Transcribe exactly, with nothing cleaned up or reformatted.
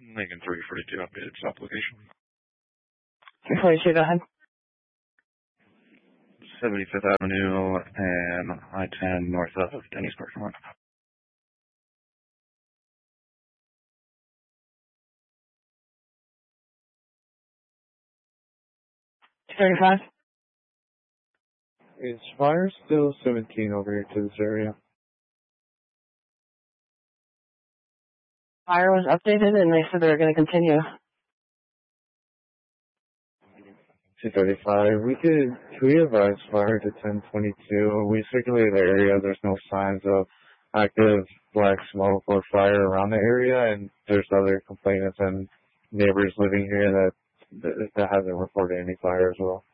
Lincoln three forty-two updated stop location. three forty-two, go ahead. seventy-fifth Avenue and I ten north of Denny's parking lot. two thirty-five. Is fire still seventeen over here to this area? Fire was updated and they said they were going to continue. two thirty-five. We could, could we advise fire to ten twenty-two? We circulated the area. There's no signs of active black smoke or fire around the area, and there's other complainants and neighbors living here that that hasn't reported any fire as well.